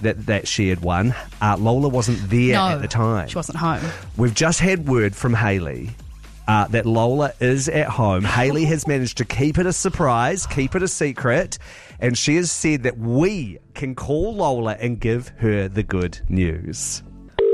that she had won. Lola wasn't there at the time. She wasn't home. We've just had word from Hayley that Lola is at home. Hayley has managed to keep it a surprise, keep it a secret, and she has said that we can call Lola and give her the good news.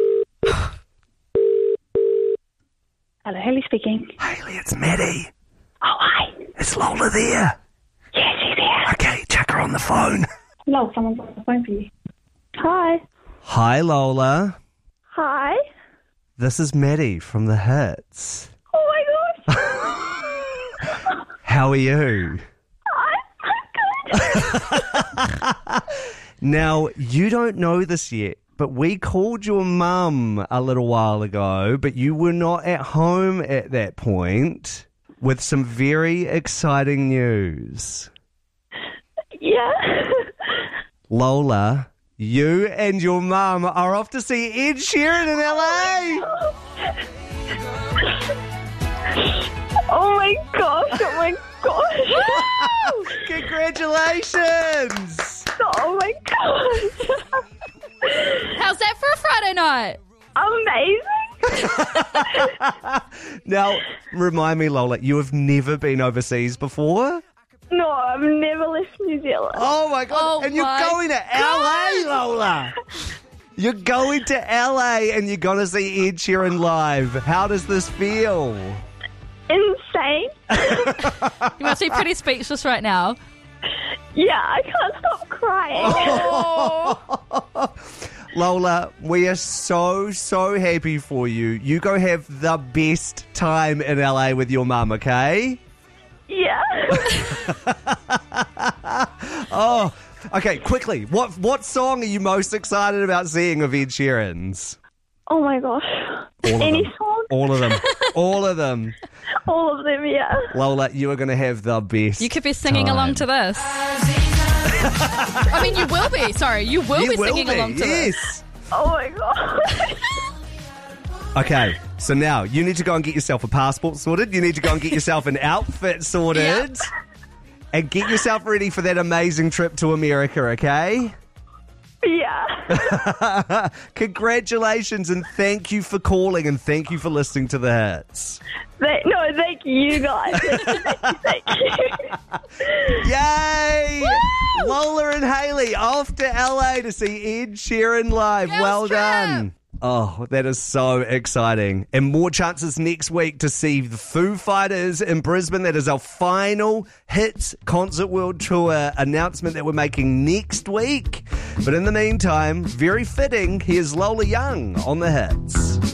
Hello, Hayley speaking. Hayley, it's Maddie. Oh, hi. Is Lola there? Yeah, she's there. Okay, chuck her on the phone. Hello, someone's on the phone for you. Hi. Hi, Lola. Hi. This is Maddie from The Hits. Oh, my gosh. How are you? I'm good. Now, you don't know this yet, but we called your mum a little while ago, but you were not at home at that point with some very exciting news. Yeah. Lola, you and your mum are off to see Ed Sheeran in LA. Oh, my gosh. Oh, my gosh. Congratulations. Oh, my gosh. How's that for a Friday night? Amazing. Now, remind me, Lola, you have never been overseas before? No, I've never left New Zealand. Oh, my God. Oh and you're my going to LA, Lola. You're going to LA and you're going to see Ed Sheeran live. How does this feel? Insane. You must be pretty speechless right now. Yeah, I can't stop crying. Oh. Lola, we are so happy for you. You go have the best time in LA with your mum, okay? Yeah. Oh, okay, quickly. What song are you most excited about seeing of Ed Sheeran's? Oh, my gosh. Any song? All of them. All of them. All of them, yeah. Lola, you are going to have the best. You could be singing time. along to this. I mean, you will be. Sorry, you will be singing along to this. Oh, my God. Okay, so now you need to go and get yourself a passport sorted. You need to go and get yourself an outfit sorted. Yep. And get yourself ready for that amazing trip to America, okay? Yeah. Congratulations and thank you for calling and thank you for listening to the hits. Thank you guys. Thank you. Yay! Woo! Lola and Hayley off to LA to see Ed Sheeran live. Girls Well trip. done. Oh, that is so exciting. And more chances next week to see the Foo Fighters in Brisbane. That is our final Hits Concert World Tour announcement that we're making next week. But in the meantime, very fitting, here's Lola Young on the Hits.